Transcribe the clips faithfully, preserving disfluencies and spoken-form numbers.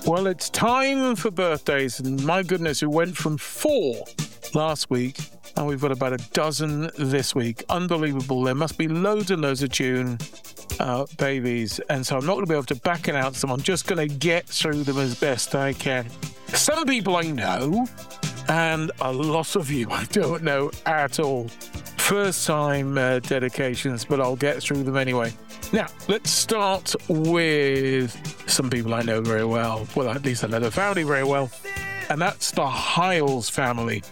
Well, it's time for birthdays, and my goodness, we went from four last week, and we've got about a dozen this week. Unbelievable. There must be loads and loads of tune uh, babies, and so I'm not going to be able to back announce them. I'm just going to get through them as best I can. Some people I know, and a lot of you I don't know at all. First time uh, dedications, but I'll get through them anyway. Now, let's start with some people I know very well. Well, at least I know the family very well. And that's the Hiles family.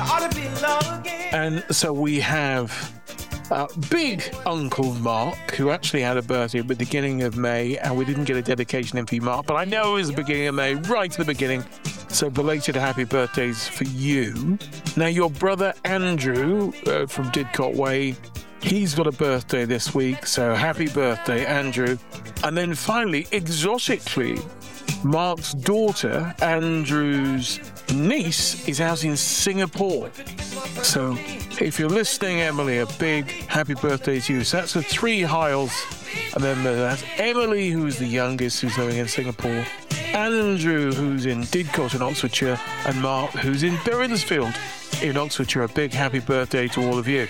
And so we have uh, big Uncle Mark, who actually had a birthday at the beginning of May, and we didn't get a dedication in for you, Mark, but I know it was the beginning of May, right at the beginning. So belated happy birthdays for you. Now, your brother Andrew uh, from Didcot Way, he's got a birthday this week, so happy birthday, Andrew. And then finally, exotically, Mark's daughter, Andrew's niece, is out in Singapore. So if you're listening, Emily, a big happy birthday to you. So that's the three Hiles. And then that's Emily, who's the youngest, who's living in Singapore. Andrew, who's in Didcot in Oxfordshire. And Mark, who's in Berrinsfield in Oxfordshire. A big happy birthday to all of you.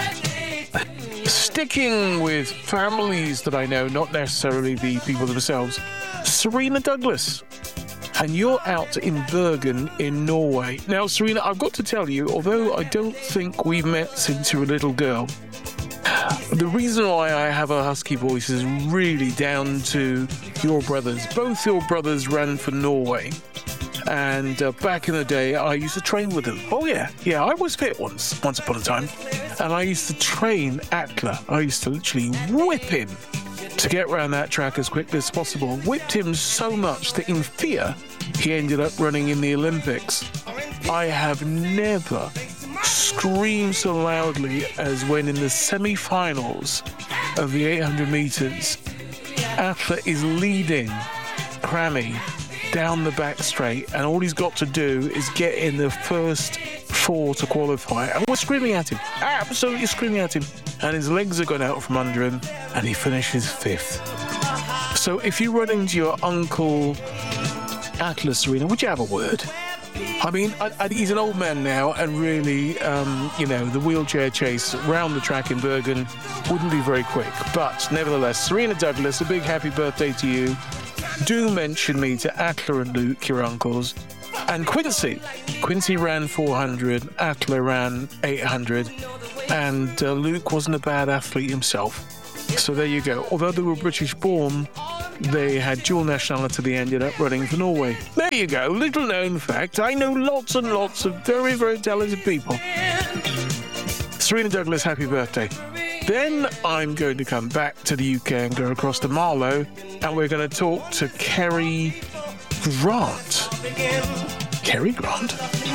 Sticking with families that I know, not necessarily the people themselves, Serena Douglas. And you're out in Bergen in Norway. Now, Serena, I've got to tell you, although I don't think we've met since you were a little girl, the reason why I have a husky voice is really down to your brothers. Both your brothers ran for Norway. And uh, back in the day, I used to train with them. Oh, yeah. Yeah, I was fit once, once upon a time. And I used to train Atle. I used to literally whip him to get around that track as quickly as possible. Whipped him so much that in fear, he ended up running in the Olympics. I have never screamed so loudly as when in the semi-finals of the eight hundred metres, Atle is leading Crammy down the back straight, and all he's got to do is get in the first four to qualify. And we're screaming at him, absolutely screaming at him. And his legs are gone out from under him, and he finishes fifth. So if you run into your uncle Atlas, Serena, would you have a word? I mean, I, I, he's an old man now, and really, um, you know, the wheelchair chase round the track in Bergen wouldn't be very quick. But nevertheless, Serena Douglas, a big happy birthday to you. Do mention me to Atle and Luke, your uncles. And Quincy. Quincy ran four hundred, Atle ran eight hundred, and uh, Luke wasn't a bad athlete himself. So there you go. Although they were British born, they had dual nationality. They ended up running for Norway. There you go. Little known fact. I know lots and lots of very, very talented people. Serena Douglas, happy birthday. Then I'm going to come back to the U K and go across to Marlow, and we're going to talk to Kerry Grant. Kerry Grant?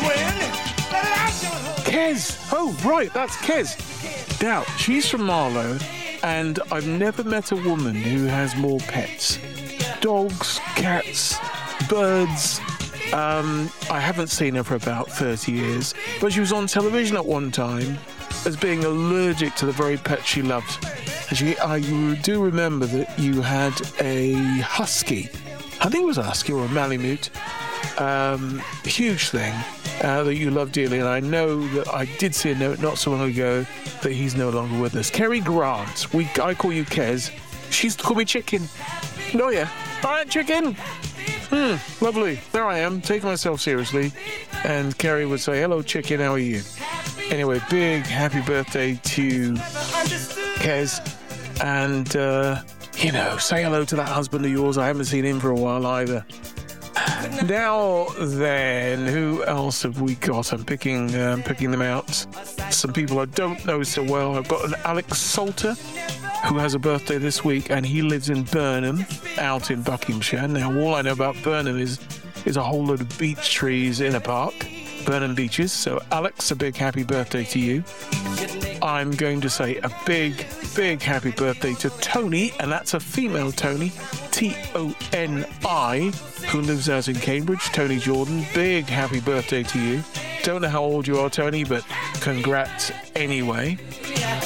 Kez. Oh, right, that's Kez. Now, she's from Marlow, and I've never met a woman who has more pets. Dogs, cats, birds. Um, I haven't seen her for about thirty years, but she was on television at one time as being allergic to the very pet she loved. And she, I do remember that you had a husky. I think it was a husky or a Malamute. Um, huge thing uh, that you love dearly. And I know that I did see a note not so long ago that he's no longer with us. Kerry Grant. We, I call you Kez. She used to call me Chicken. Oh, yeah. All right, Chicken. Hmm, lovely. There I am, taking myself seriously. And Kerry would say, hello, Chicken, how are you? Anyway, big happy birthday to Kez. And, uh, you know, say hello to that husband of yours. I haven't seen him for a while either. Now then, who else have we got? I'm picking um, picking them out. Some people I don't know so well. I've got an Alex Salter, who has a birthday this week, and he lives in Burnham, out in Buckinghamshire. Now, all I know about Burnham is, is a whole load of beech trees in a park. Burnham Beaches. So, Alex, a big happy birthday to you. I'm going to say a big, big happy birthday to Tony, and that's a female Tony, T O N I, who lives out in Cambridge. Tony Jordan, big happy birthday to you. Don't know how old you are, Tony, but congrats anyway.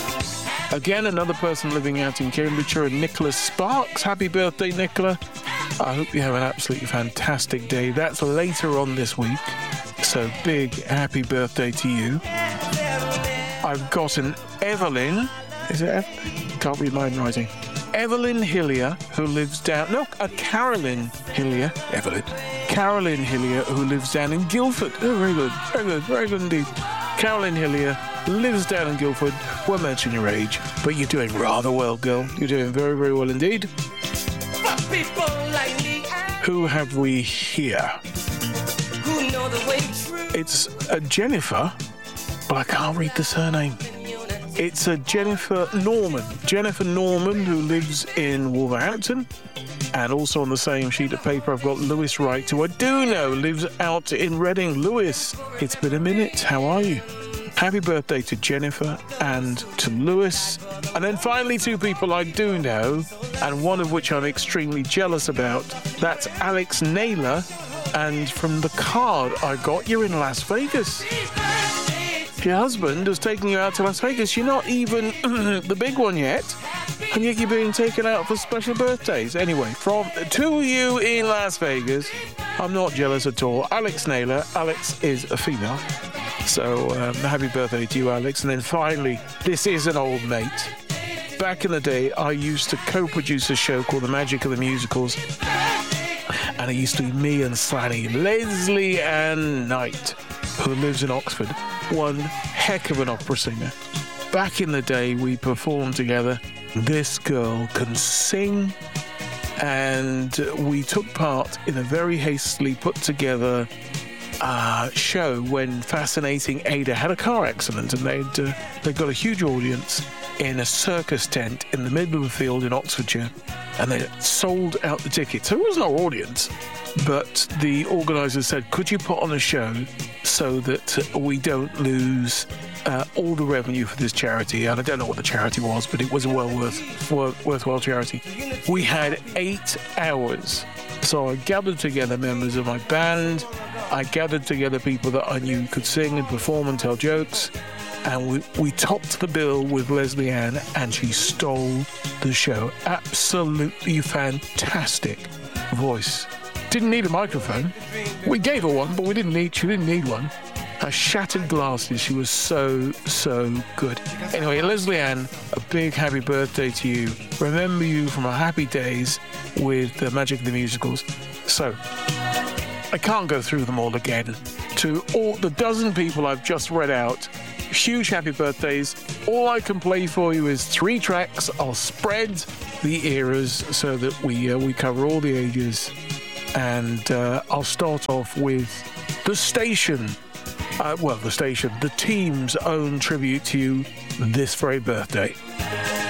Again, another person living out in Cambridgeshire, Nicholas Sparks. Happy birthday, Nicola. I hope you have an absolutely fantastic day. That's later on this week. So big happy birthday to you. I've got an Evelyn. Is it Evelyn? Can't read my handwriting. Evelyn Hillier, who lives down... No, a Carolyn Hillier. Evelyn. Carolyn Hillier, who lives down in Guildford. Oh, very good. Very good. Very good indeed. Carolyn Hillier lives down in Guildford. Won't mention your age, but you're doing rather well, girl. You're doing very, very well indeed. Who have we here? It's a Jennifer, but I can't read the surname. It's a Jennifer Norman. Jennifer Norman, who lives in Wolverhampton. And also on the same sheet of paper, I've got Lewis Wright, who I do know lives out in Reading. Lewis, it's been a minute. How are you? Happy birthday to Jennifer and to Lewis. And then finally, two people I do know, and one of which I'm extremely jealous about. That's Alex Naylor. And from the card I got, you're in Las Vegas. Your husband has taken you out to Las Vegas. You're not even the big one yet, and yet you're being taken out for special birthdays. Anyway, from to you in Las Vegas, I'm not jealous at all. Alex Naylor. Alex is a female. So um, happy birthday to you, Alex. And then finally, this is an old mate. Back in the day, I used to co-produce a show called The Magic of the Musicals. And it used to be me and Slanny, Leslie Ann Knight, who lives in Oxford. One heck of an opera singer. Back in the day, we performed together. This girl can sing, and we took part in a very hastily put together uh, show when Fascinating Ada had a car accident, and they'd uh, they got a huge audience in a circus tent in the middle of the field in Oxfordshire, and they sold out the tickets. So there was no audience, but the organisers said, could you put on a show so that we don't lose uh, all the revenue for this charity? And I don't know what the charity was, but it was a well worth, worth worthwhile charity. We had eight hours. So I gathered together members of my band. I gathered together people that I knew could sing and perform and tell jokes. And we, we topped the bill with Leslie Ann, and she stole the show. Absolutely fantastic voice. Didn't need a microphone. We gave her one, but we didn't need, she didn't need one. Her shattered glasses, she was so, so good. Anyway, Leslie Ann, a big happy birthday to you. Remember you from our happy days with the Magic of the Musicals. So, I can't go through them all again. To all the dozen people I've just read out, huge happy birthdays. All I can play for you is three tracks. I'll spread the eras so that we uh, we cover all the ages. And uh, I'll start off with the station. Uh, well, the station, the team's own tribute to you this very birthday.